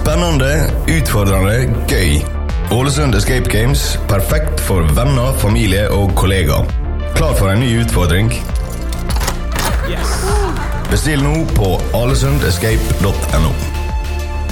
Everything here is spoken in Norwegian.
Spennende, utfordrende, gøy. Ålesund Escape Games, perfekt for venner, familie og kollegaer. Klar for en ny utfordring? Bestill nå på alesundescape.no.